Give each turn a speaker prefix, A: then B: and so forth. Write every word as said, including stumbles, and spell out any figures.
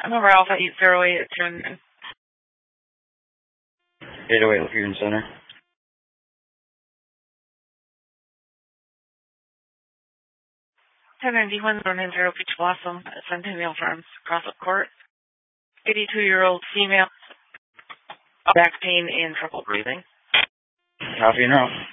A: Number Alpha eight zero eight, turn
B: eight oh eight Lagoon Center.
A: ten ninety-one, zero nine zero Peach Blossom, Centennial Farms, Crossup Court. eighty-two-year-old female, back pain and trouble breathing.
B: Copy and route.